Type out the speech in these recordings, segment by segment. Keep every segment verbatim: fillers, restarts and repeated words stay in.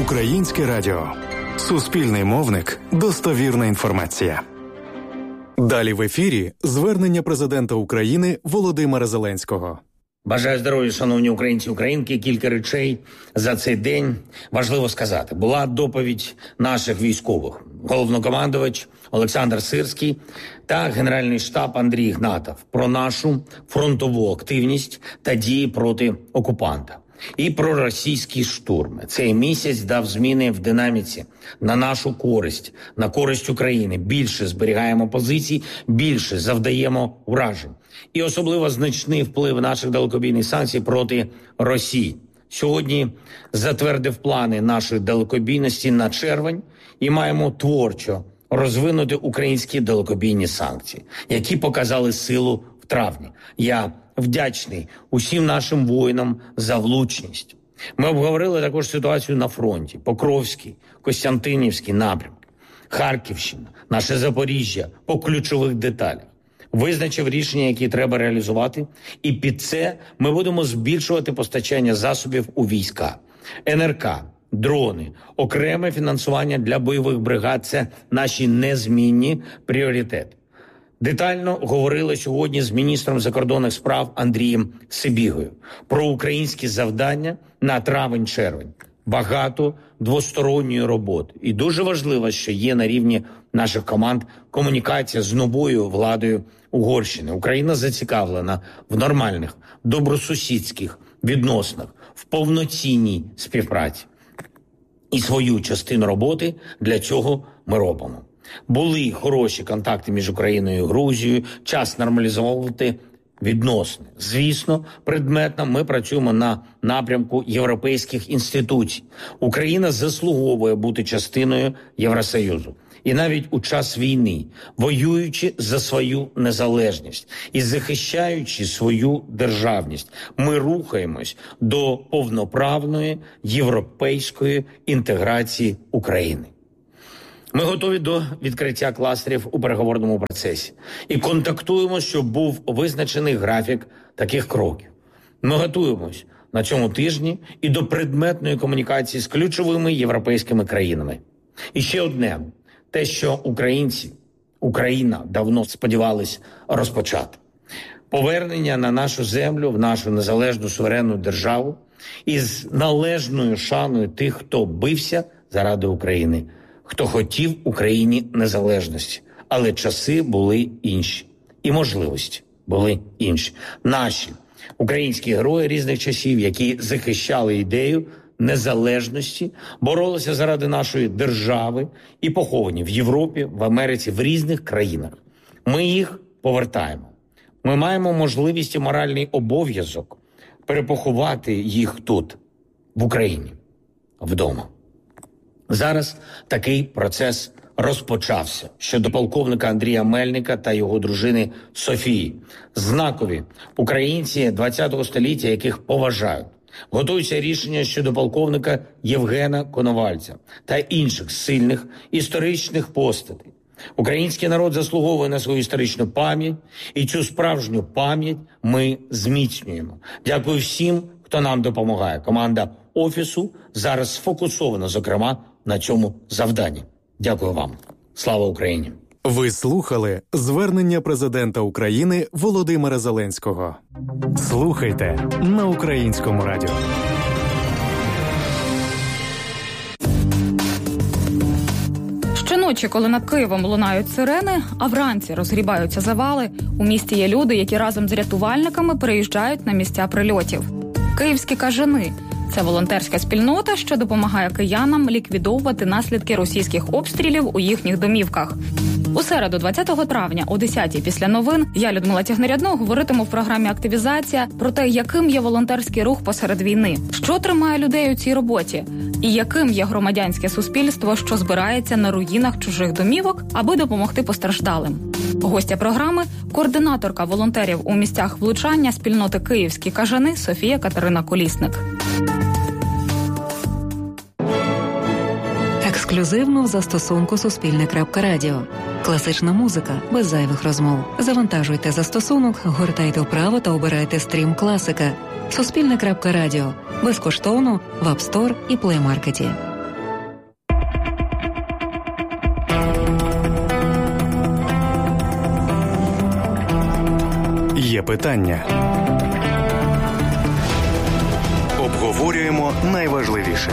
Українське радіо. Суспільний мовник. Достовірна інформація. Далі в ефірі звернення президента України Володимира Зеленського. Бажаю здоров'я, шановні українці і українки. Кілька речей за цей день важливо сказати. Була доповідь наших військових. Головнокомандувач Олександр Сирський та Генеральний штаб Андрій Ігнатов про нашу фронтову активність та дії проти окупанта. І про російські штурми. Цей місяць дав зміни в динаміці на нашу користь, на користь України. Більше зберігаємо позицій, більше завдаємо уражень. І особливо значний вплив наших далекобійних санкцій проти Росії. Сьогодні затвердив плани нашої далекобійності на червень і маємо творчо розвинути українські далекобійні санкції, які показали силу в травні. Я вдячний усім нашим воїнам за влучність. Ми обговорили також ситуацію на фронті. Покровський, Костянтинівський напрямки, Харківщина, наше Запоріжжя по ключових деталях. Визначив рішення, які треба реалізувати, і під це ми будемо збільшувати постачання засобів у війська. ен ер ка, дрони, окреме фінансування для бойових бригад – це наші незмінні пріоритети. Детально говорили сьогодні з міністром закордонних справ Андрієм Сибігою про українські завдання на травень-червень. Багато двосторонньої роботи. І дуже важливо, що є на рівні наших команд комунікація з новою владою Угорщини. Україна зацікавлена в нормальних, добросусідських відносинах, в повноцінній співпраці. І свою частину роботи для цього ми робимо. Були хороші контакти між Україною і Грузією, час нормалізовувати відносини. Звісно, предметно ми працюємо на напрямку європейських інституцій. Україна заслуговує бути частиною Євросоюзу. І навіть у час війни, воюючи за свою незалежність і захищаючи свою державність, ми рухаємось до повноправної європейської інтеграції України. Ми готові до відкриття кластерів у переговорному процесі і контактуємо, щоб був визначений графік таких кроків. Ми готуємось на цьому тижні і до предметної комунікації з ключовими європейськими країнами. І ще одне. Те, що українці, Україна давно сподівались розпочати. Повернення на нашу землю, в нашу незалежну суверенну державу із належною шаною тих, хто бився заради України, хто хотів Україні незалежності. Але часи були інші. І можливості були інші. Наші українські герої різних часів, які захищали ідею незалежності, боролися заради нашої держави і поховані в Європі, в Америці, в різних країнах. Ми їх повертаємо. Ми маємо можливість і моральний обов'язок перепоховати їх тут, в Україні, вдома. Зараз такий процес розпочався щодо полковника Андрія Мельника та його дружини Софії. Знакові українці ХХ століття, яких поважають. Готується рішення щодо полковника Євгена Коновальця та інших сильних історичних постатей. Український народ заслуговує на свою історичну пам'ять, і цю справжню пам'ять ми зміцнюємо. Дякую всім, хто нам допомагає. Команда Офісу зараз сфокусована, зокрема, на цьому завданні. Дякую вам. Слава Україні! Ви слухали звернення президента України Володимира Зеленського. Слухайте на Українському радіо. Щоночі, коли над Києвом лунають сирени, а вранці розгрібаються завали, у місті є люди, які разом з рятувальниками переїжджають на місця прильотів. Київські кажани – це волонтерська спільнота, що допомагає киянам ліквідовувати наслідки російських обстрілів у їхніх домівках. У середу, двадцятого травня, о десятій після новин, я, Людмила Тягнерядно, говоритиму в програмі «Активізація» про те, яким є волонтерський рух посеред війни, що тримає людей у цій роботі, і яким є громадянське суспільство, що збирається на руїнах чужих домівок, аби допомогти постраждалим. Гостя програми – координаторка волонтерів у місцях влучання спільноти «Київські кажани» Софія Катерина Колісник. Ексклюзивно в застосунку Суспільне.Радіо. Класична музика без зайвих розмов. Завантажуйте застосунок, гортайте вправо та обирайте стрім класика. Суспільне.Радіо. Безкоштовно в App Store і Play Market. Є питання. Обговорюємо найважливіше.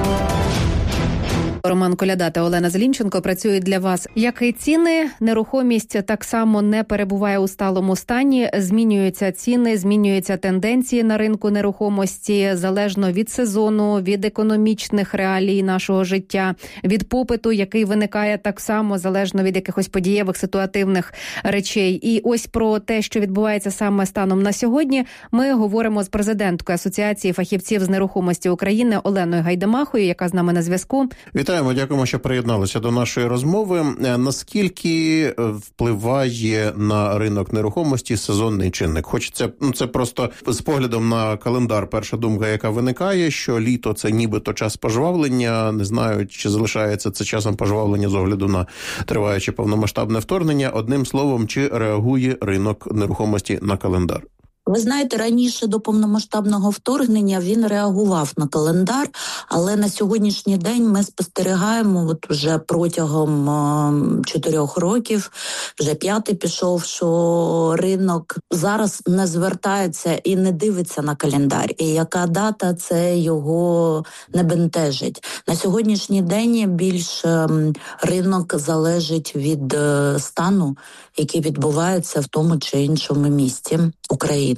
Роман Коляда та Олена Зелінченко працюють для вас. Як і ціни, нерухомість так само не перебуває у сталому стані. Змінюються ціни, змінюються тенденції на ринку нерухомості, залежно від сезону, від економічних реалій нашого життя, від попиту, який виникає так само, залежно від якихось подієвих ситуативних речей. І ось про те, що відбувається саме станом на сьогодні, ми говоримо з президенткою Асоціації фахівців з нерухомості України Оленою Гайдамахою, яка з нами на зв'язку. Вітаємо, дякуємо, що приєдналися до нашої розмови. Наскільки впливає на ринок нерухомості сезонний чинник? Хочеться, ну це просто з поглядом на календар, перша думка, яка виникає, що літо – це нібито час пожвавлення, не знаю, чи залишається це часом пожвавлення з огляду на триваюче повномасштабне вторгнення. Одним словом, чи реагує ринок нерухомості на календар? Ви знаєте, раніше до повномасштабного вторгнення він реагував на календар, але на сьогоднішній день ми спостерігаємо, от уже протягом е, чотирьох років, вже п'ятий пішов, що ринок зараз не звертається і не дивиться на календар. І яка дата, це його не бентежить. На сьогоднішній день більш е, ринок залежить від е, стану, який відбувається в тому чи іншому місті України.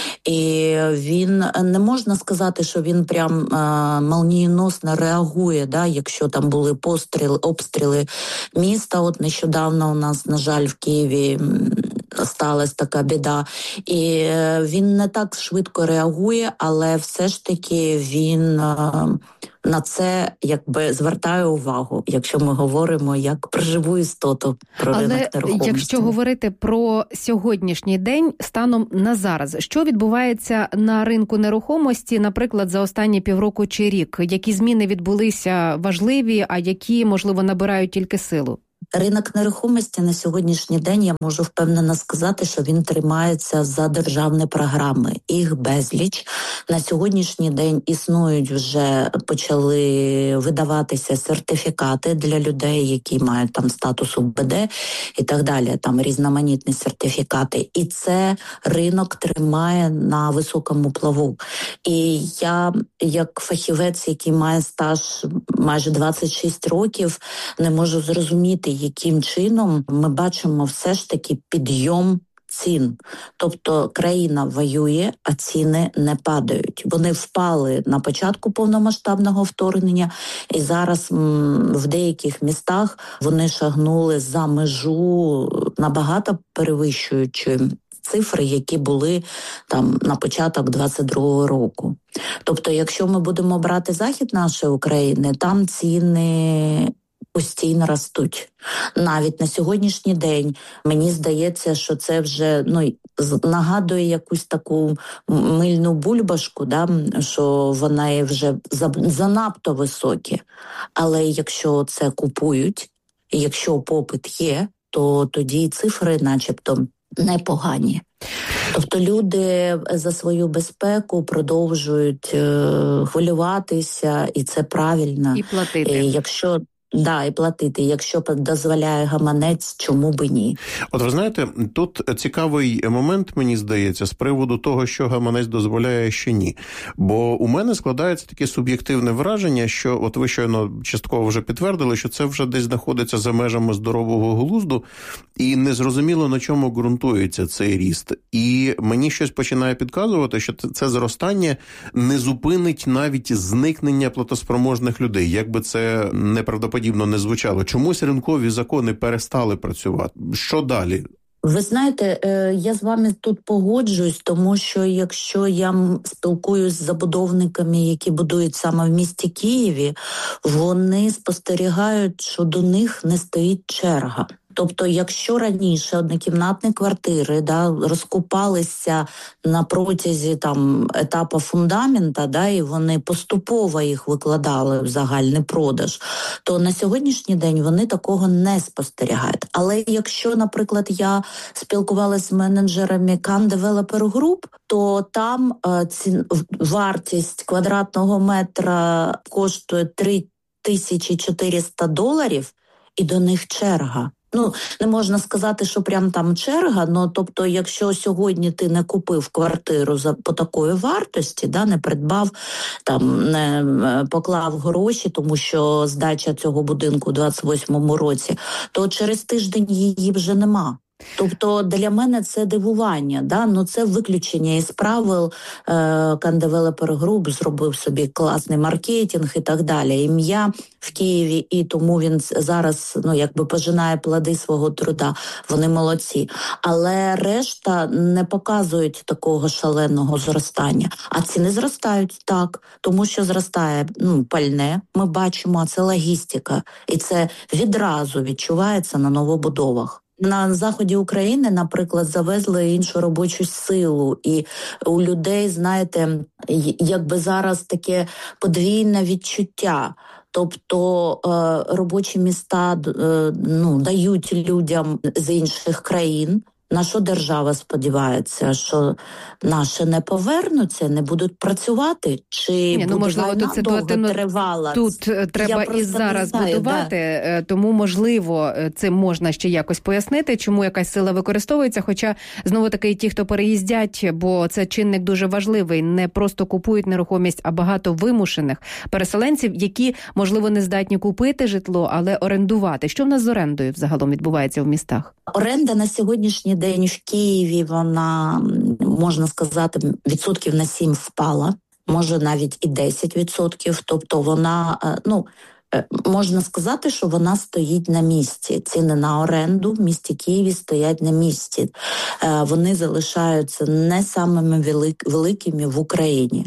І він, не можна сказати, що він прям а, молнієносно реагує, да, якщо там були постріли, обстріли міста. От нещодавно у нас, на жаль, в Києві сталася така біда. І він не так швидко реагує, але все ж таки він а, на це якби звертає увагу, якщо ми говоримо як про живу істоту, про але ринок нерухомості. Якщо говорити про сьогоднішній день, станом на зараз, що відбувається на ринку нерухомості, наприклад, за останні півроку чи рік? Які зміни відбулися важливі, а які, можливо, набирають тільки силу? Ринок нерухомості на сьогоднішній день, я можу впевнено сказати, що він тримається за державні програми. Їх безліч. На сьогоднішній день існують вже, почали видаватися сертифікати для людей, які мають там статус УБД і так далі, там різноманітні сертифікати. І це ринок тримає на високому плаву. І я, як фахівець, який має стаж майже двадцять шість років, не можу зрозуміти, яким чином ми бачимо все ж таки підйом цін. Тобто країна воює, а ціни не падають. Вони впали на початку повномасштабного вторгнення, і зараз м, в деяких містах вони шагнули за межу, набагато перевищуючи цифри, які були там на початок двадцять другого року. Тобто, якщо ми будемо брати захід нашої України, там ціни постійно ростуть. Навіть на сьогоднішній день мені здається, що це вже ну нагадує якусь таку мильну бульбашку, да, що вона вже занадто високі. Але якщо це купують, і якщо попит є, то тоді цифри начебто непогані. Тобто люди за свою безпеку продовжують е, хвилюватися, і це правильно. І платити. І якщо Да, і платити. Якщо дозволяє гаманець, чому би ні? От ви знаєте, тут цікавий момент, мені здається, з приводу того, що гаманець дозволяє, що ні. Бо у мене складається таке суб'єктивне враження, що, от ви щойно частково вже підтвердили, що це вже десь знаходиться за межами здорового глузду, і незрозуміло, на чому ґрунтується цей ріст. І мені щось починає підказувати, що це зростання не зупинить навіть зникнення платоспроможних людей, якби це неправдоподібно не звучало. Чомусь ринкові закони перестали працювати. Що далі? Ви знаєте, я з вами тут погоджуюсь, тому що якщо я спілкуюсь з забудовниками, які будують саме в місті Києві, вони спостерігають, що до них не стоїть черга. Тобто, якщо раніше однокімнатні квартири да, розкупалися на протязі там, етапу фундамента, да, і вони поступово їх викладали в загальний продаж, то на сьогоднішній день вони такого не спостерігають. Але якщо, наприклад, я спілкувалася з менеджерами Can Developer Group, то там е, ці, вартість квадратного метра коштує три тисячі чотириста доларів, і до них черга. Ну, не можна сказати, що прям там черга, ну, тобто, якщо сьогодні ти не купив квартиру за, по такої вартості, да, не придбав, там, не поклав гроші, тому що здача цього будинку у двадцять восьмому році, то через тиждень її вже нема. Тобто для мене це дивування, да? Ну, це виключення із правил. Е, Кандевелопер Груп зробив собі класний маркетинг і так далі. Ім'я в Києві, і тому він зараз, ну, якби пожинає плоди свого труда. Вони молодці. Але решта не показують такого шаленого зростання. А ціни зростають, так. Тому що зростає, ну, пальне, ми бачимо, а це логістика. І це відразу відчувається на новобудовах. На заході України, наприклад, завезли іншу робочу силу, і у людей, знаєте, якби зараз таке подвійне відчуття. Тобто е, робочі міста е, ну, дають людям з інших країн. На що держава сподівається, що наші не повернуться, не будуть працювати? Чи Ні, ну, буде можливо, війна тут ситуативно тривала? Тут треба і зараз знаю, будувати, да. Тому, можливо, цим можна ще якось пояснити, чому якась сила використовується, хоча, знову-таки, ті, хто переїздять, бо це чинник дуже важливий, не просто купують нерухомість, а багато вимушених переселенців, які, можливо, не здатні купити житло, але орендувати. Що в нас з орендою взагалом відбувається в містах? Оренда на сьогоднішній день в Києві, вона, можна сказати, відсотків на сім впала, може навіть і десять відсотків, тобто вона, ну, можна сказати, що вона стоїть на місці. Ціни на оренду в місті Києві стоять на місці. Вони залишаються не самими велик, великими в Україні.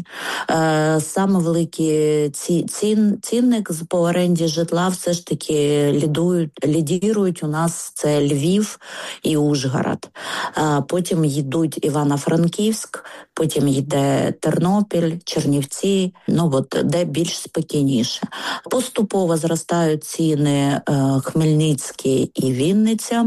Саме великі ці, цін, цінник по оренді житла все ж таки лідують, лідірують у нас це Львів і Ужгород. Потім йдуть Івано-Франківськ, потім йде Тернопіль, Чернівці, ну от де більш спокійніше. Поступово зростають ціни е, Хмельницький і Вінниця,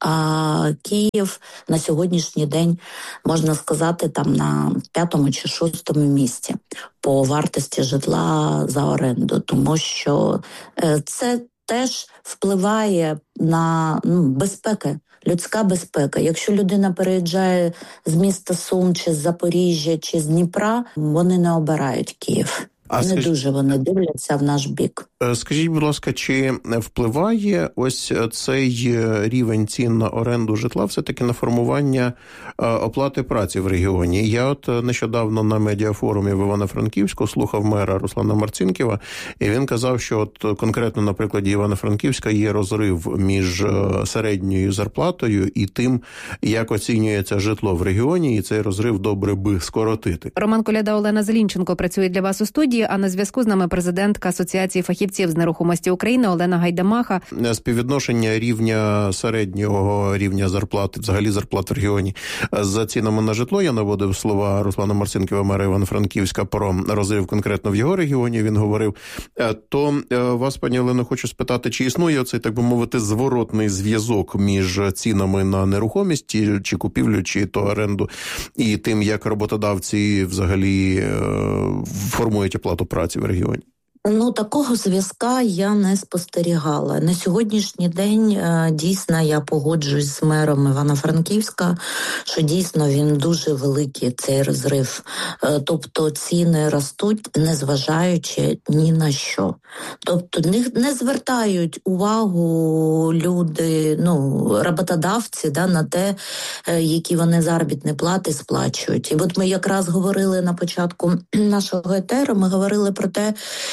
а Київ на сьогоднішній день, можна сказати, там на п'ятому чи шостому місці по вартості житла за оренду, тому що е, це теж впливає на ну, безпеку. Людська безпека. Якщо людина переїжджає з міста Сум, чи з Запоріжжя, чи з Дніпра, вони не обирають Київ. А не скаж... дуже вони дивляться в наш бік. Скажіть, будь ласка, чи впливає ось цей рівень цін на оренду житла все-таки на формування оплати праці в регіоні? Я от нещодавно на медіафорумі в Івано-Франківську слухав мера Руслана Марцінкєва, і він казав, що от конкретно на прикладі Івано-Франківська є розрив між середньою зарплатою і тим, як оцінюється житло в регіоні, і цей розрив добре би скоротити. Роман Коляда, Олена Зелінченко працює для вас у студії, а на зв'язку з нами президентка Асоціації фахівців з нерухомості України Олена Гайдамаха. Співвідношення рівня середнього рівня зарплати, взагалі зарплат в регіоні, за цінами на житло, я наводив слова Руслана Марцінкєва, мера Івано-Франківська, про розрив конкретно в його регіоні, він говорив. То вас, пані Олено, хочу спитати, чи існує оцей, так би мовити, зворотний зв'язок між цінами на нерухомість, чи купівлю, чи то оренду, і тим, як роботодавці взагалі формують оплату праці в регіоні? Ну, такого зв'язка я не спостерігала. На сьогоднішній день дійсно я погоджуюсь з мером Івано-Франківська, що дійсно він дуже великий, цей розрив. Тобто ціни ростуть, незважаючи ні на що. Тобто не, не звертають увагу люди, ну, роботодавці, да, на те, які вони заробітні плати сплачують. І от ми якраз говорили на початку нашого етеру, ми говорили про те,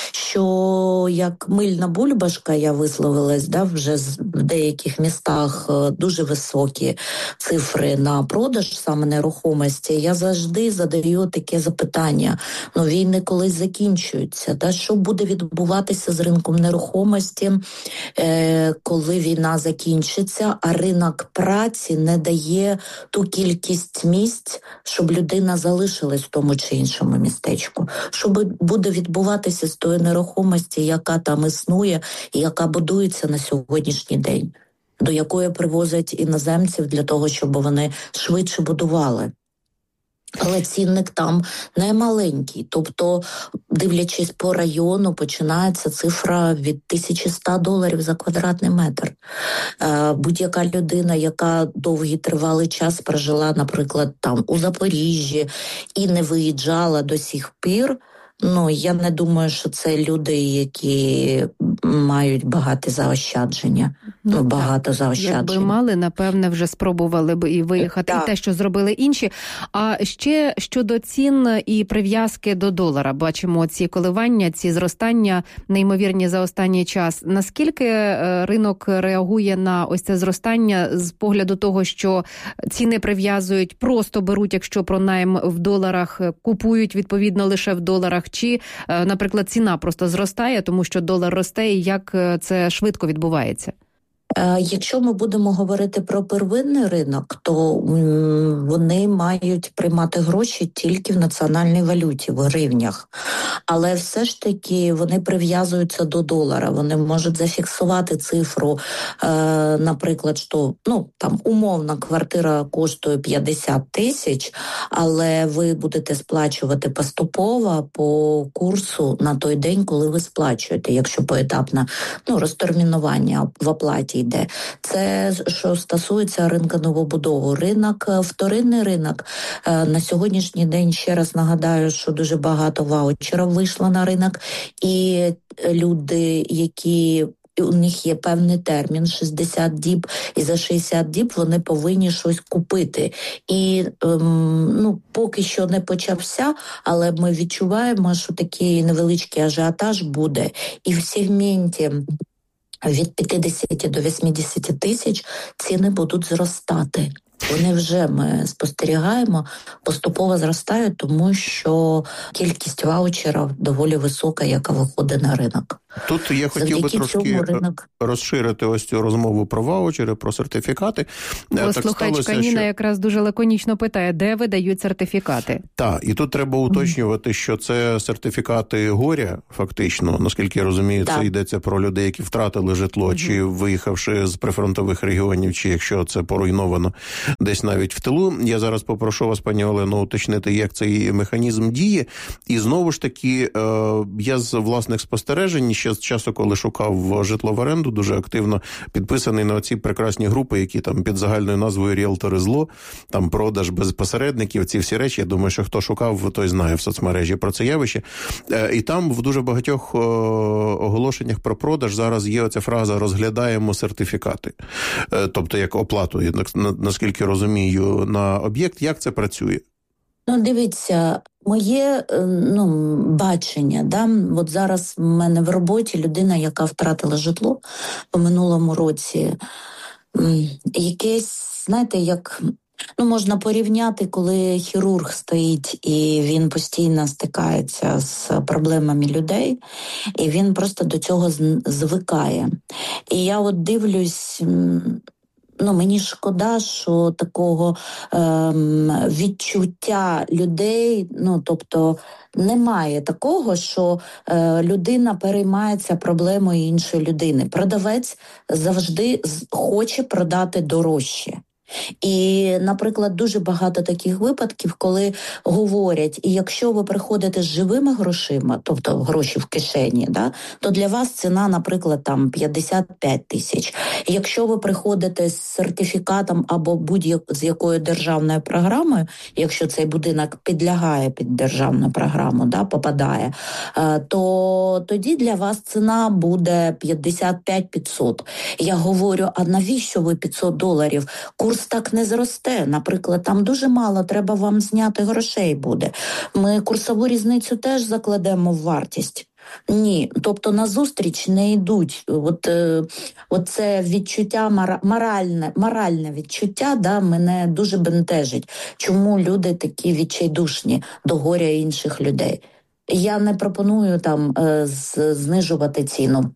що як мильна бульбашка, я висловилась, да, вже в деяких містах дуже високі цифри на продаж саме нерухомості. Я завжди задаю таке запитання. Ну, війни колись закінчуються. Да? Що буде відбуватися з ринком нерухомості, е, коли війна закінчиться, а ринок праці не дає ту кількість місць, щоб людина залишилась в тому чи іншому містечку? Що буде відбуватися з тою нерухомості, яка там існує і яка будується на сьогоднішній день, до якої привозять іноземців для того, щоб вони швидше будували? Але цінник там не маленький. Тобто, дивлячись по району, починається цифра від тисячі ста доларів за квадратний метр. Е, будь-яка людина, яка довгий тривалий час прожила, наприклад, там у Запоріжжі і не виїжджала до сих пір, ну, я не думаю, що це люди, які мають багато заощадження. Ну, ну багато заощаджень. Якби мали, напевне, вже спробували б і виїхати, так. І те, що зробили інші. А ще щодо цін і прив'язки до долара. Бачимо ці коливання, ці зростання неймовірні за останній час. Наскільки ринок реагує на ось це зростання з погляду того, що ціни прив'язують, просто беруть, якщо про найм в доларах, купують відповідно лише в доларах, чи, наприклад, ціна просто зростає, тому що долар росте, і як це швидко відбувається? Якщо ми будемо говорити про первинний ринок, то вони мають приймати гроші тільки в національній валюті, в гривнях. Але все ж таки вони прив'язуються до долара. Вони можуть зафіксувати цифру, наприклад, що ну, там, умовна квартира коштує п'ятдесят тисяч, але ви будете сплачувати поступово по курсу на той день, коли ви сплачуєте, якщо поетапне ну, розтермінування в оплаті йде. Це, що стосується ринку новобудови. Ринок, вторинний ринок, на сьогоднішній день, ще раз нагадаю, що дуже багато ваучерів вийшло на ринок, і люди, які у них є певний термін, шістдесят діб, і за шістдесят діб вони повинні щось купити. І ем, ну, поки що не почався, але ми відчуваємо, що такий невеличкий ажіотаж буде. І в сегменті від п'ятдесят до вісімдесят тисяч ціни будуть зростати. Вони вже, ми спостерігаємо, поступово зростають, тому що кількість ваучерів доволі висока, яка виходить на ринок. Тут я хотів Завдяки би трошки ринок... розширити ось цю розмову про ваучери, про сертифікати. Бо слухачка Ніна що... якраз дуже лаконічно питає, де видають сертифікати. Так, і тут треба уточнювати, mm. що це сертифікати горя, фактично, наскільки я розумію, так. Це йдеться про людей, які втратили житло, mm-hmm. чи виїхавши з прифронтових регіонів, чи якщо це поруйновано десь навіть в тилу. Я зараз попрошу вас, пані Олено, уточнити, як цей механізм діє. І знову ж таки, я з власних спостережень, ще з часу, коли шукав житло в оренду, дуже активно підписаний на оці прекрасні групи, які там під загальною назвою «Ріелтори зло», там продаж без посередників, ці всі речі. Я думаю, що хто шукав, той знає в соцмережі про це явище. І там в дуже багатьох оголошеннях про продаж зараз є оця фраза «розглядаємо сертифікати». Тобто як оплату, наскільки розумію, на об'єкт. Як це працює? Ну, дивіться, моє ну, бачення, да? От зараз в мене в роботі людина, яка втратила житло по минулому році, якесь, знаєте, як... Ну, можна порівняти, коли хірург стоїть і він постійно стикається з проблемами людей, і він просто до цього звикає. І я от дивлюсь... Ну, мені шкода, що такого ем, відчуття людей, ну, тобто, немає такого, що е, людина переймається проблемою іншої людини. Продавець завжди хоче продати дорожче. І, наприклад, дуже багато таких випадків, коли говорять, і якщо ви приходите з живими грошима, тобто гроші в кишені, да, то для вас ціна, наприклад, там п'ятдесят п'ять тисяч. Якщо ви приходите з сертифікатом або будь-з якою державною програмою, якщо цей будинок підлягає під державну програму, да, попадає, то тоді для вас ціна буде п'ятдесят п'ять п'ятсот. Я говорю, а навіщо ви п'ятсот доларів? Курс так не зросте. Наприклад, там дуже мало, треба вам зняти грошей буде. Ми курсову різницю теж закладемо в вартість. Ні, тобто назустріч не йдуть. От, е, от це відчуття, моральне, моральне відчуття, да, мене дуже бентежить. Чому люди такі відчайдушні до горя інших людей? Я не пропоную там е, знижувати ціну.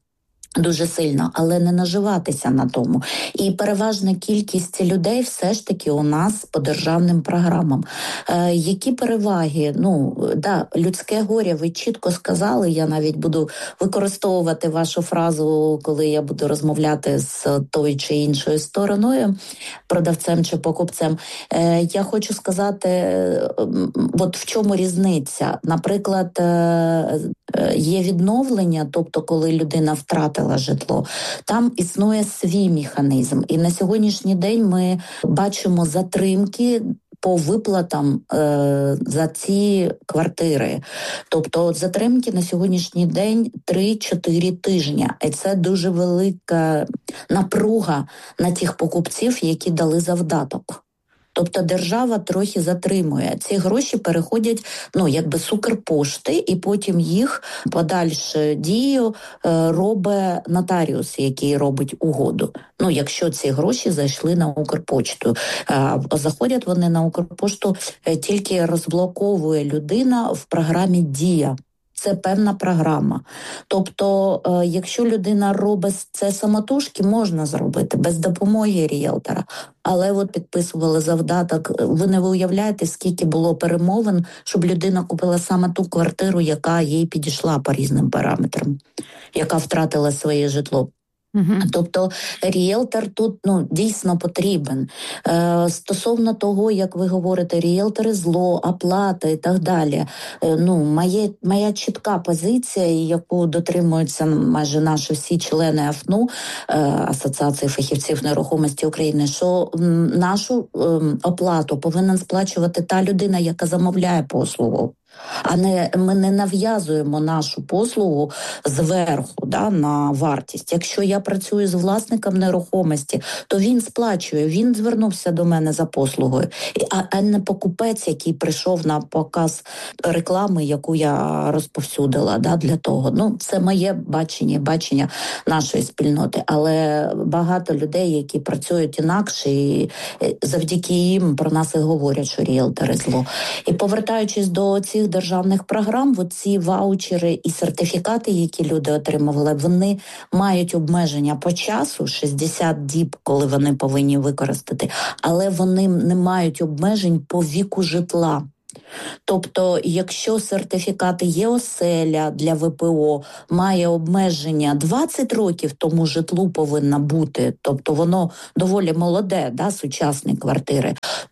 дуже сильно, але не наживатися на тому. І переважна кількість людей все ж таки у нас по державним програмам. Е, які переваги? Ну, да, людське горе, ви чітко сказали, я навіть буду використовувати вашу фразу, коли я буду розмовляти з тою чи іншою стороною, продавцем чи покупцем. Е, я хочу сказати, е, от в чому різниця. Наприклад, е, є відновлення, тобто коли людина втратила житло, там існує свій механізм. І на сьогоднішній день ми бачимо затримки по виплатам е, за ці квартири. Тобто от затримки на сьогоднішній день три-чотири тижні. І це дуже велика напруга на тих покупців, які дали завдаток. Тобто держава трохи затримує. Ці гроші переходять, ну, якби з Укрпошти, і потім їх подальшу дію е, робить нотаріус, який робить угоду. Ну, якщо ці гроші зайшли на Укрпошту. Е, заходять вони на Укрпошту, е, тільки розблоковує людина в програмі «Дія». Це певна програма. Тобто, е, якщо людина робить це самотужки, можна зробити без допомоги ріелтора. Але от підписували завдаток. Ви не уявляєте, скільки було перемовин, щоб людина купила саме ту квартиру, яка їй підійшла по різним параметрам, яка втратила своє житло. Uh-huh. Тобто ріелтор тут, ну, дійсно потрібен. Е, стосовно того, як ви говорите, ріелтори зло, оплата і так далі. Е, ну, моє, моя чітка позиція, яку дотримуються майже наші всі члени АФНУ, е, Асоціації фахівців нерухомості України, що м, нашу е, оплату повинна сплачувати та людина, яка замовляє послугу. А не ми не нав'язуємо нашу послугу зверху, да, на вартість. Якщо я працюю з власником нерухомості, то він сплачує, він звернувся до мене за послугою, а, а не покупець, який прийшов на показ реклами, яку я розповсюдила, да, для того. Ну, це моє бачення, бачення нашої спільноти. Але багато людей, які працюють інакше, і завдяки їм про нас і говорять, що ріелтори зло. І повертаючись до цих державних програм, ці ваучери і сертифікати, які люди отримували, вони мають обмеження по часу, шістдесят діб, коли вони повинні використати, але вони не мають обмежень по віку житла. Тобто, якщо сертифікат ЄОСЕЛЯ для ВПО має обмеження двадцять років, тому житлу повинна бути, тобто воно доволі молоде, да, сучасні квартири,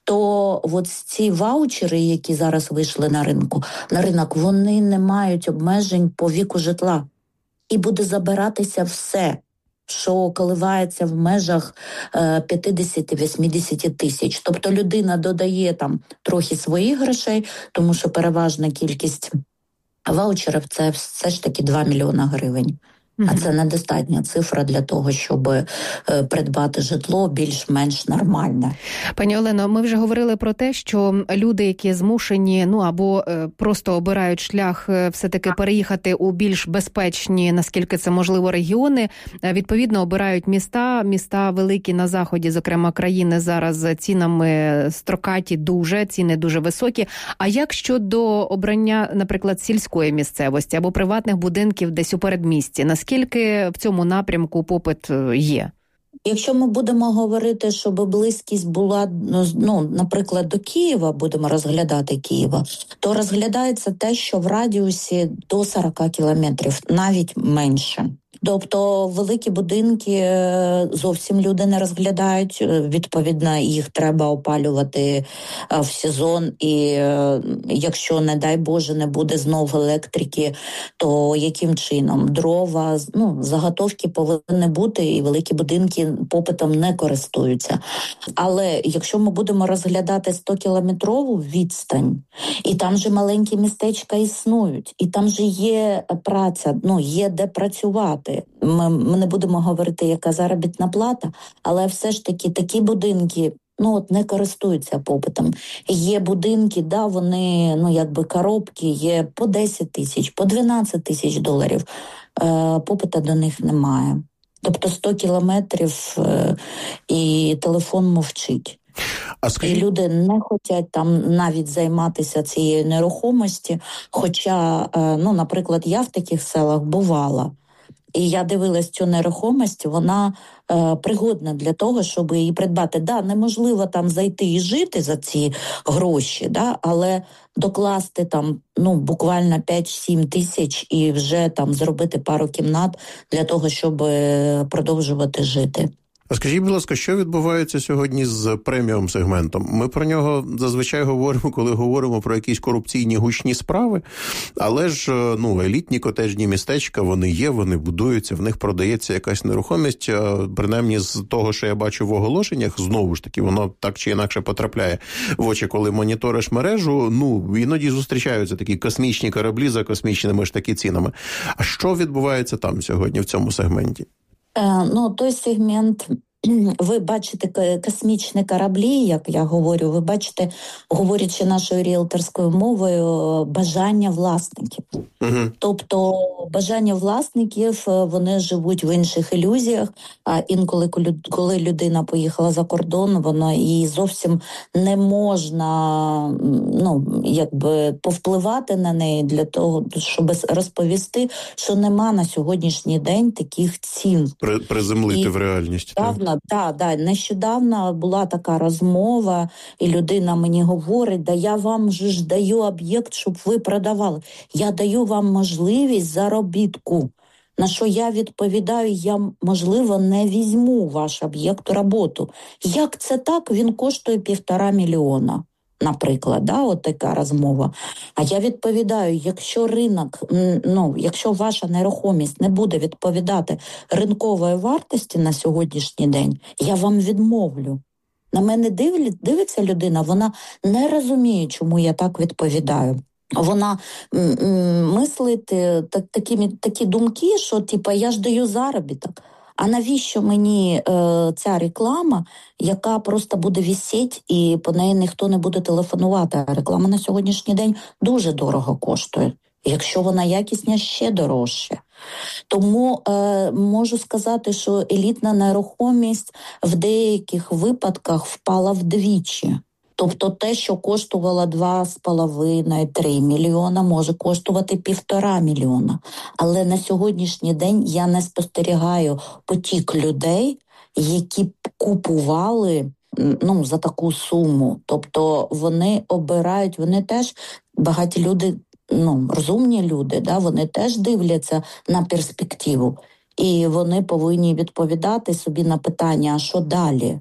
то от ці ваучери, які зараз вийшли на ринку, на ринок, вони не мають обмежень по віку житла. І буде забиратися все, що коливається в межах е, п'ятдесят-вісімдесят тисяч. Тобто людина додає там трохи своїх грошей, тому що переважна кількість ваучерів – це все ж таки два мільйони гривень. Mm-hmm. А це недостатня цифра для того, щоб е, придбати житло більш-менш нормальне. Пані Олено, ми вже говорили про те, що люди, які змушені, ну або е, просто обирають шлях е, все-таки переїхати у більш безпечні, наскільки це можливо, регіони, е, відповідно обирають міста, міста великі на заході, зокрема країни зараз цінами строкаті дуже, ціни дуже високі. А як щодо обрання, наприклад, сільської місцевості або приватних будинків десь у передмісті? Наскільки в цьому напрямку попит є? Якщо ми будемо говорити, щоб близькість була, ну, наприклад, до Києва, будемо розглядати Києва, то розглядається те, що в радіусі до сорок кілометрів, навіть менше. Тобто великі будинки зовсім люди не розглядають, відповідно, їх треба опалювати в сезон, і якщо, не дай Боже, не буде знову електрики, то яким чином? Дрова, ну, заготовки повинні бути, і великі будинки попитом не користуються. Але якщо ми будемо розглядати сто-кілометрову відстань, і там же маленькі містечка існують, і там же є праця, ну, є де працювати. Ми, ми не будемо говорити, яка заробітна плата, але все ж таки такі будинки, ну, от не користуються попитом. Є будинки, да, вони, ну, якби коробки, є по десять тисяч, по дванадцять тисяч доларів. Е, попита до них немає. Тобто сто кілометрів е, і телефон мовчить. А скажіть... І люди не хочуть там навіть займатися цією нерухомості, хоча, е, ну, наприклад, я в таких селах бувала. і я дивилась цю нерухомість, вона е, пригодна для того, щоб її придбати. Да, неможливо там зайти і жити за ці гроші, да, але докласти там, ну, буквально п'ять-сім тисяч і вже там зробити пару кімнат для того, щоб продовжувати жити. А скажіть, будь ласка, що відбувається сьогодні з преміум сегментом? Ми про нього зазвичай говоримо, коли говоримо про якісь корупційні гучні справи, але ж, ну, елітні котеджні містечка, вони є, вони будуються, в них продається якась нерухомість, принаймні з того, що я бачу в оголошеннях, знову ж таки, воно так чи інакше потрапляє в очі, коли моніториш мережу, ну, іноді зустрічаються такі космічні кораблі за космічними ж таки цінами. А що відбувається там сьогодні в цьому сегменті? Ну, той сегмент, ви бачите космічні кораблі, як я говорю, ви бачите, говорячи нашою ріелторською мовою, бажання власників. Угу. Тобто бажання власників, вони живуть в інших ілюзіях, а інколи, коли людина поїхала за кордон, вона їй зовсім не можна, ну, якби повпливати на неї для того, щоб розповісти, що нема на сьогоднішній день таких цін. При, приземлити і в реальність. Давно, так, да, нещодавно була така розмова, і людина мені говорить, да я вам же ж даю об'єкт, щоб ви продавали. Я даю вам можливість заробітку. На що я відповідаю, я, можливо, не візьму ваш об'єкт у роботу. Як це так? Він коштує півтора мільйона. Наприклад, да, от така розмова. А я відповідаю, якщо ринок, ну, якщо ваша нерухомість не буде відповідати ринкової вартості на сьогоднішній день, я вам відмовлю. На мене дивить, дивиться людина, вона не розуміє, чому я так відповідаю. Вона м- м- мислить так, такі, такі думки, що типу, я ж даю заробіток. А навіщо мені е, ця реклама, яка просто буде висіти і по неї ніхто не буде телефонувати? А реклама на сьогоднішній день дуже дорого коштує. Якщо вона якісна, ще дорожче. Тому е, можу сказати, що елітна нерухомість в деяких випадках впала вдвічі. Тобто те, що коштувало два з половиною - три мільйона, може коштувати півтора мільйона. Але на сьогоднішній день я не спостерігаю потік людей, які б купували, ну, за таку суму. Тобто вони обирають, вони теж, багаті люди, ну, розумні люди, да, вони теж дивляться на перспективу. І вони повинні відповідати собі на питання, а що далі?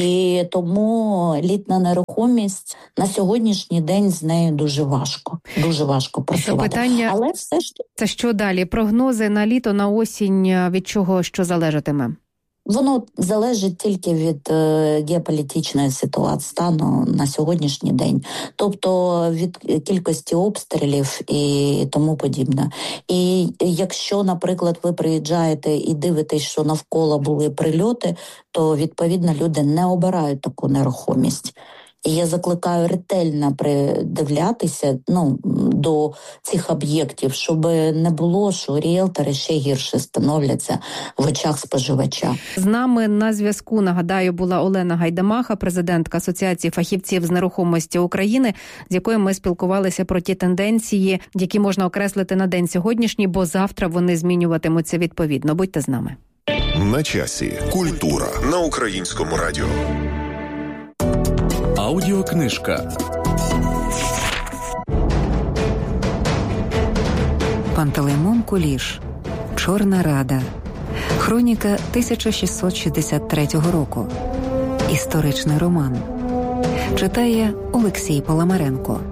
І тому елітна нерухомість на сьогоднішній день з нею дуже важко. Дуже важко працювати. Питання, але все ж... Це що далі? Прогнози на літо, на осінь, від чого що залежатиме? Воно залежить тільки від е, геополітичної ситуації, стану на сьогоднішній день. Тобто від кількості обстрілів і тому подібне. І якщо, наприклад, ви приїжджаєте і дивитесь, що навколо були прильоти, то, відповідно, люди не обирають таку нерухомість. І я закликаю ретельно придивлятися, ну, до цих об'єктів, щоб не було, що ріелтори ще гірше становляться в очах споживача. З нами на зв'язку, нагадаю, була Олена Гайдамаха, президентка Асоціації фахівців з нерухомості України, з якою ми спілкувалися про ті тенденції, які можна окреслити на день сьогоднішній, бо завтра вони змінюватимуться відповідно. Будьте з нами. На часі. Культура на Українському радіо. Аудіокнижка. Пантелеймон Куліш. Чорна Рада. Хроніка тисяча шістсот шістдесят третього року. Історичний роман. Читає Олексій Паламаренко.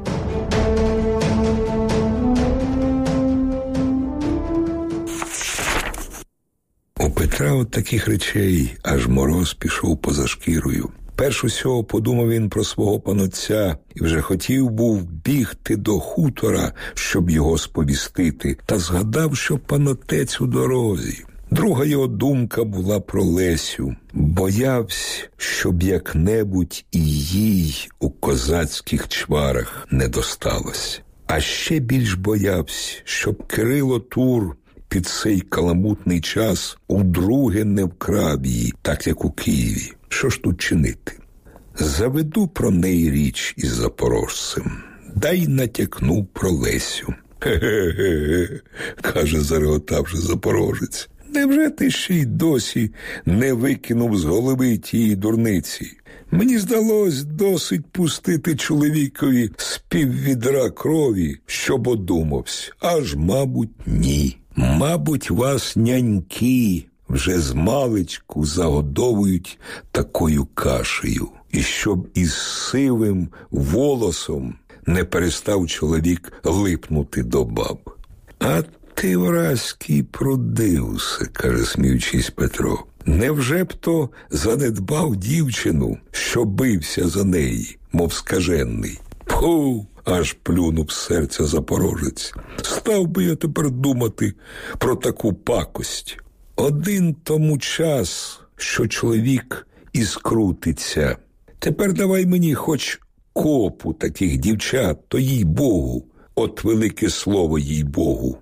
У Петра от таких речей аж мороз пішов поза шкірою. Перш усього подумав він про свого панотця і вже хотів був бігти до хутора, щоб його сповістити, та згадав, що панотець у дорозі. Друга його думка була про Лесю. Боявся, щоб як-небудь і їй у козацьких чварах не досталось. А ще більш боявся, щоб Кирило Тур під цей каламутний час удруге не вкрав її, так як у Києві. Що ж тут чинити? Заведу про неї річ із запорожцем. Дай натякну про Лесю. Хе-хе-хе, каже, зареготавши запорожець. Невже ти ще й досі не викинув з голови тієї дурниці? Мені здалось, досить пустити чоловікові з піввідра крові, щоб одумався. Аж, мабуть, ні. Мабуть, вас няньки вже з маличку загодовують такою кашею. І щоб із сивим волосом не перестав чоловік липнути до баб. А ти вразький продився, каже, сміючись Петро. Невже б то занедбав дівчину, що бився за неї, мов скажений? Фу, аж плюнув з серця запорожець. Став би я тепер думати про таку пакость. Один тому час, що чоловік і скрутиться. Тепер давай мені хоч копу таких дівчат, то їй-богу, от велике слово їй-богу,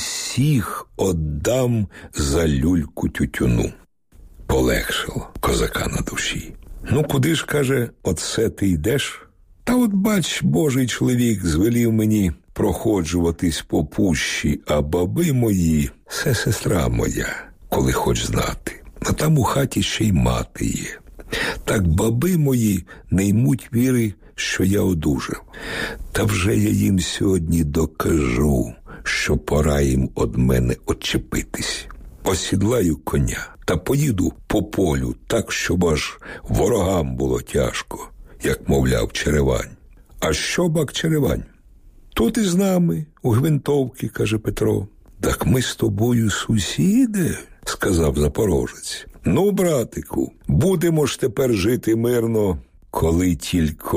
усіх отдам за люльку тютюну. Полегшило козака на душі. Ну, куди ж, каже, оце ти йдеш? Та от бач, божий чоловік звелів мені проходжуватись по пущі, а баби мої – це сестра моя, коли хоч знати. А там у хаті ще й мати є. Так баби мої не ймуть віри, що я одужав. Та вже я їм сьогодні докажу, що пора їм од мене odчепитись. Осідлаю коня та поїду по полю так, щоб аж ворогам було тяжко, як мовляв Черевань. А що бак Черевань? Тут із нами, у Гвинтовці, каже Петро. Так ми з тобою сусіди, сказав запорожець. Ну, братику, будемо ж тепер жити мирно, коли тільки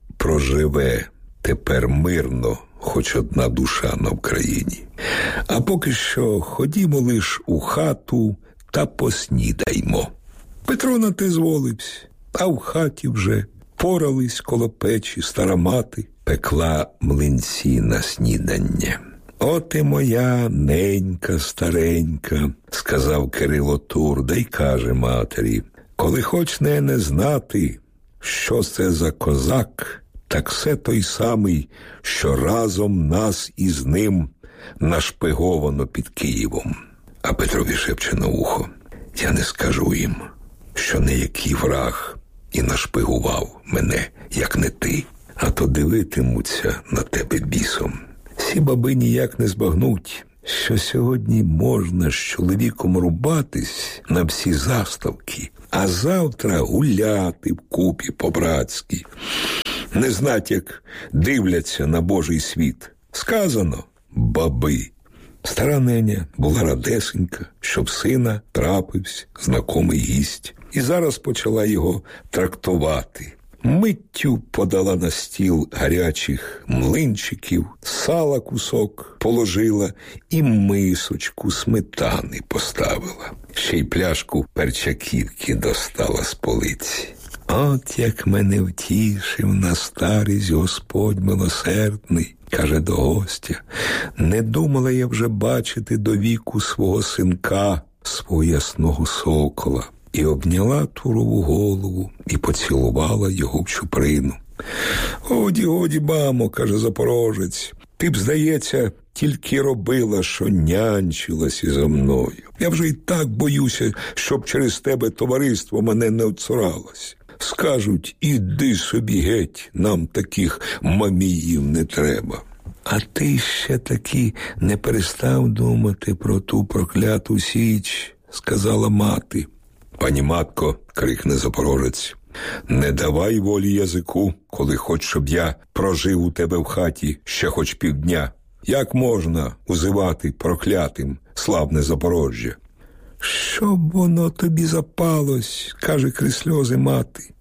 проживе тепер мирно хоч одна душа на Вкраїні. А поки що ходімо лиш у хату та поснідаймо. Петро на те зволився, а в хаті вже порались коло печі стара мати, пекла млинці на снідання. «От і моя ненька старенька», – сказав Кирило Тур, да й каже матері, «коли хоч не не знати, що це за козак, так це той самий, що разом нас із ним нашпиговано під Києвом». А Петрові шепче на ухо, «Я не скажу їм, що неякий враг і нашпигував мене, як не ти, а то дивитимуться на тебе бісом». Ці баби ніяк не збагнуть, що сьогодні можна з чоловіком рубатись на всі заставки, а завтра гуляти вкупі по-братськи. Не знать, як дивляться на Божий світ. Сказано – баби. Стара неня була радесенька, щоб сина трапився знакомий гість. І зараз почала його трактувати. Миттю подала на стіл гарячих млинчиків, сала кусок положила і мисочку сметани поставила. Ще й пляшку перчаківки достала з полиці. «От як мене втішив на старість Господь милосердний», – каже до гостя. «Не думала я вже бачити до віку свого синка, свого ясного сокола». І обняла Турову голову і поцілувала його в чуприну. «Годі, годі, мамо», – каже запорожець, «ти б, здається, тільки робила, що нянчилась ізо мною. Я вже й так боюся, щоб через тебе товариство мене не оцуралось. Скажуть, іди собі геть, нам таких маміїв не треба». «А ти ще таки не перестав думати про ту прокляту Січ», – сказала мати. «Пані матко», – крикне запорожець, «не давай волі язику, коли хоч, щоб я прожив у тебе в хаті ще хоч півдня. Як можна узивати проклятим славне Запорожжя?» «Щоб воно тобі запалось», – каже крізь сльози мати.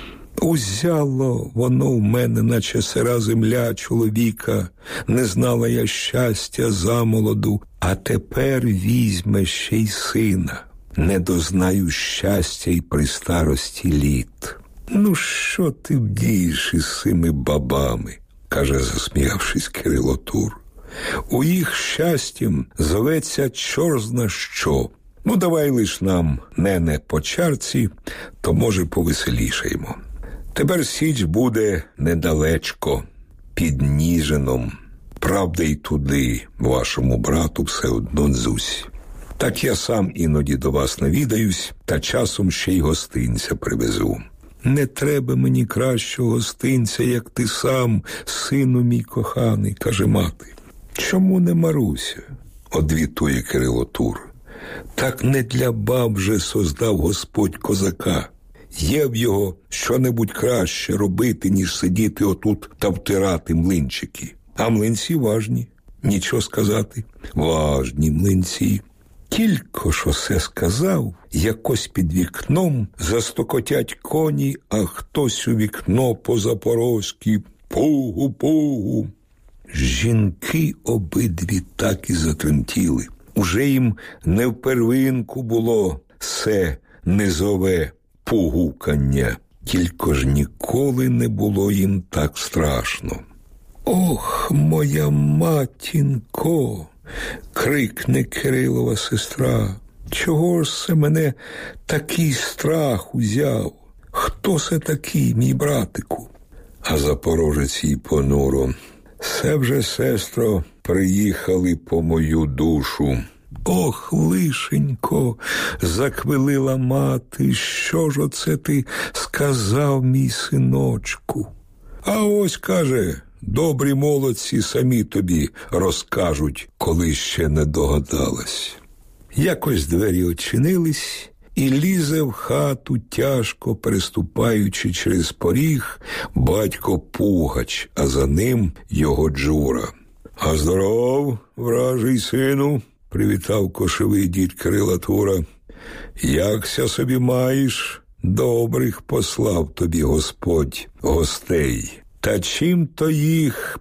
«Узяло воно в мене, наче сира земля чоловіка, не знала я щастя замолоду, а тепер візьме ще й сина. Не дознаю щастя й при старості літ». «Ну, що ти вдієш із цими бабами?» – каже, засміявшись Кирило Тур. «У їх щастям зветься чорзна що. Ну, давай лиш нам, нене, по чарці, то, може, повеселішаємо. Тепер Січ буде недалечко, під Ніжином. Правда, й туди, вашому брату, все одно дзусь». Так я сам іноді до вас навідаюсь, та часом ще й гостинця привезу. Не треба мені кращого гостинця, як ти сам, сину мій коханий, каже мати. Чому не Маруся? Одвітує Кирило Тур. Так не для баб же создав Господь козака. Є в його що-небудь краще робити, ніж сидіти отут та втирати млинчики. А млинці важні. Нічого сказати. Важні млинці. Тільки що все сказав, якось під вікном застокотять коні, а хтось у вікно по-запорозьки пугу-пугу. Жінки обидві так і затремтіли. Уже їм не в первинку було се низове пугукання, тільки ж ніколи не було їм так страшно. «Ох, моя матінко!» – крикне Кирилова сестра. «Чого ж це мене такий страх узяв? Хто це такий, мій братику?» А запорожець їй понуро: «Це вже, сестро, приїхали по мою душу». «Ох, лишенько!» – заквилила мати. «Що ж оце ти сказав, мій синочку?» «А ось, каже, добрі молодці самі тобі розкажуть, коли ще не догадалась». Якось двері очинились, і лізе в хату, тяжко переступаючи через поріг, батько Пугач, а за ним його Джура. «А здоров, вражий сину!» – привітав кошовий дід Кирила Тура. «Якся собі маєш? Добрих послав тобі Господь гостей. Та чим то їх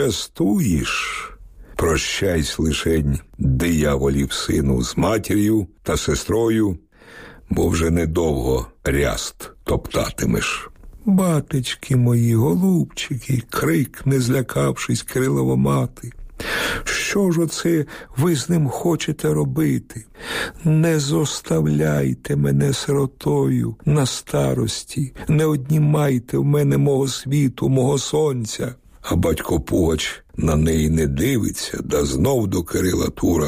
почастуєш? Прощайсь лишень, дияволів сину, з матір'ю та сестрою, бо вже недовго ряст топтатимеш». «Батечки мої, голубчики!» – крикне, злякавшись, Кирилова мати. «Що ж оце ви з ним хочете робити? Не зоставляйте мене сиротою на старості, не однімайте в мене мого світу, мого сонця». А батько Пугач на неї не дивиться, да знов до Кирила Тура.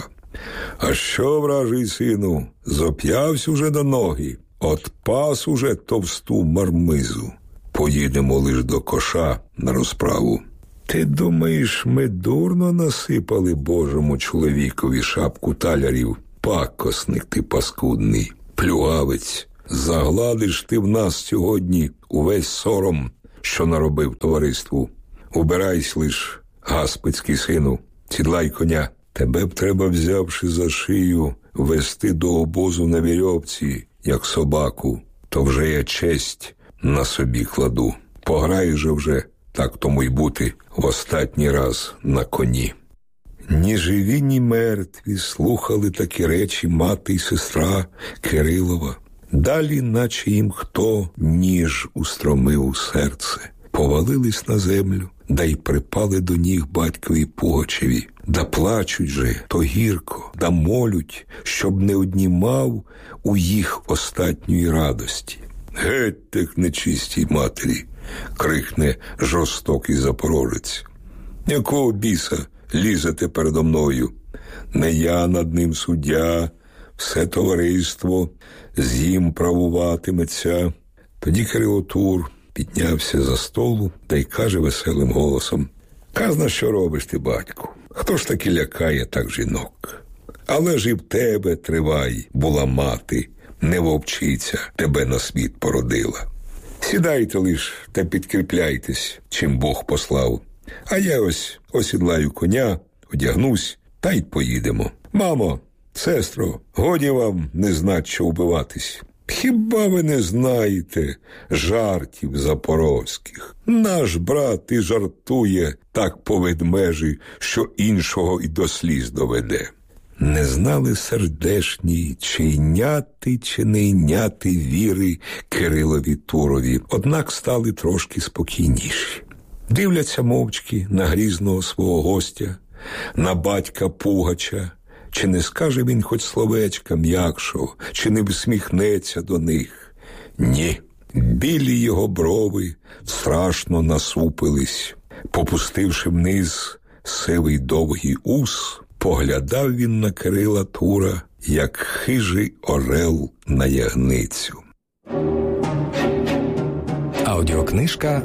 «А що, вражий сину, зоп'явсь уже до ноги? От пас уже товсту мармизу. Поїдемо лиш до коша на розправу». «Ти думаєш, ми дурно насипали Божому чоловікові шапку талярів? Пакосник ти паскудний, плюгавець, загладиш ти в нас сьогодні увесь сором, що наробив товариству. Убирайсь лиш, гаспицький сину, сідлай коня. Тебе б треба, взявши за шию, вести до обозу на вірьовці, як собаку, то вже я честь на собі кладу. Пограєш же вже, так тому й бути, в останній раз на коні». Ні живі, ні мертві слухали такі речі мати й сестра Кирилова. Далі, наче їм хто ніж устромив у серце, повалились на землю, да й припали до ніг батькові Пугачеві. Да плачуть же то гірко, да молють, щоб не однімав у їх остатньої радості. «Геть тих нечистій матері!» – крикне жорстокий запорожець. «Якого біса лізете передо мною? Не я над ним суддя, все товариство з їм правуватиметься». Тоді Кирило Тур піднявся за столу та й каже веселим голосом: «Казна, що робиш ти, батьку? Хто ж таки лякає так жінок? Але ж і в тебе, тривай, була мати, не вовчиця тебе на світ породила. Сідайте лиш та підкріпляйтесь, чим Бог послав. А я ось осідлаю коня, одягнусь та й поїдемо. Мамо, сестро, годі вам не знать, що вбиватись. Хіба ви не знаєте жартів запорозьких? Наш брат і жартує так по ведмежі, що іншого і до сліз доведе». Не знали сердешні, чи йняти, чи не йняти віри Кирилові Турові, однак стали трошки спокійніші. Дивляться мовчки на грізного свого гостя, на батька Пугача, чи не скаже він хоч словечка м'якшого, чи не всміхнеться до них. Ні, білі його брови страшно насупились. Попустивши вниз сивий довгий ус, поглядав він на Кирила Тура, як хижий орел на ягницю. Аудіокнижка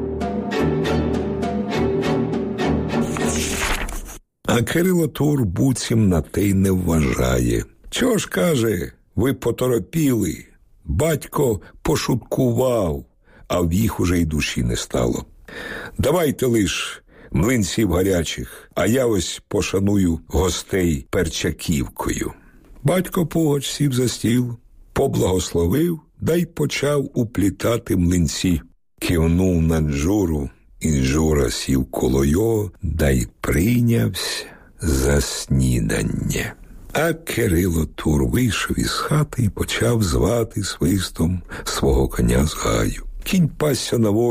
А Кирило Тур буцім на те й не вважає. Чого ж, каже, ви поторопіли? Батько пошуткував, а в їх уже й душі не стало. Давайте лиш млинців гарячих, а я ось пошаную гостей перчаківкою. Батько Пугач сів за стіл, поблагословив, да й почав уплітати млинці. Кивнув на Джуру, і Джура сів коло його, да й прийнявся за снідання. А Кирило Тур вийшов із хати і почав звати свистом свого коня з гаю. Кінь пасся на волі